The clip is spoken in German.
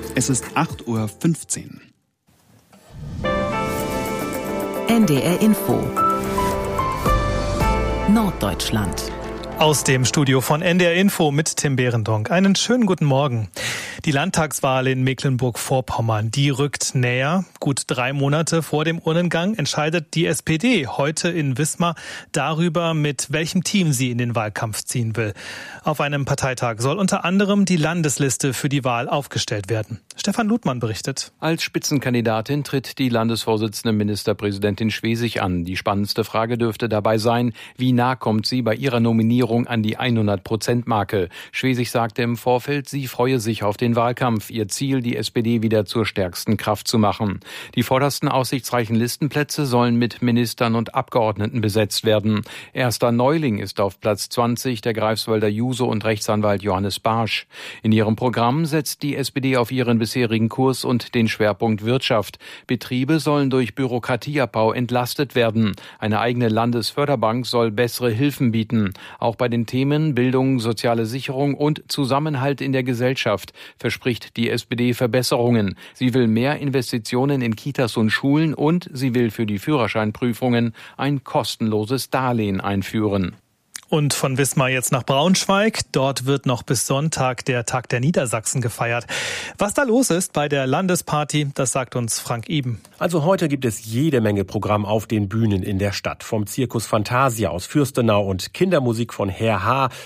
Es ist 8:15 Uhr. NDR Info Norddeutschland. Aus dem Studio von NDR Info mit Tim Behrendonck. Einen schönen guten Morgen. Die Landtagswahl in Mecklenburg-Vorpommern, die rückt näher. Gut 3 Monate vor dem Urnengang entscheidet die SPD heute in Wismar darüber, mit welchem Team sie in den Wahlkampf ziehen will. Auf einem Parteitag soll unter anderem die Landesliste für die Wahl aufgestellt werden. Stefan Ludmann berichtet. Als Spitzenkandidatin tritt die Landesvorsitzende Ministerpräsidentin Schwesig an. Die spannendste Frage dürfte dabei sein, wie nah kommt sie bei ihrer Nominierung an die 100%-Marke. Schwesig sagte im Vorfeld, sie freue sich auf den Wahlkampf. Ihr Ziel, die SPD wieder zur stärksten Kraft zu machen. Die vordersten aussichtsreichen Listenplätze sollen mit Ministern und Abgeordneten besetzt werden. Erster Neuling ist auf Platz 20 der Greifswalder Juso und Rechtsanwalt Johannes Barsch. In ihrem Programm setzt die SPD auf ihren bisherigen Kurs und den Schwerpunkt Wirtschaft. Betriebe sollen durch Bürokratieabbau entlastet werden. Eine eigene Landesförderbank soll bessere Hilfen bieten. Auch bei den Themen Bildung, soziale Sicherung und Zusammenhalt in der Gesellschaft verspricht die SPD Verbesserungen. Sie will mehr Investitionen in Kitas und Schulen und sie will für die Führerscheinprüfungen ein kostenloses Darlehen einführen. Und von Wismar jetzt nach Braunschweig. Dort wird noch bis Sonntag der Tag der Niedersachsen gefeiert. Was da los ist bei der Landesparty, das sagt uns Frank Iben. Also heute gibt es jede Menge Programm auf den Bühnen in der Stadt. Vom Zirkus Fantasia aus Fürstenau und Kindermusik von Herr H.